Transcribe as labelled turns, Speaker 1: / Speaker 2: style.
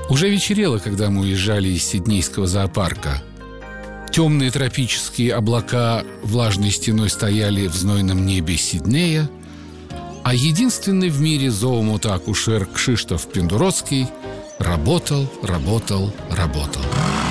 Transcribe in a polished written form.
Speaker 1: Уже вечерело, когда мы уезжали из Сиднейского зоопарка. Темные тропические облака влажной стеной стояли в знойном небе Сиднея, а единственный в мире зоомотоакушер Кшиштоф Пендуродский работал.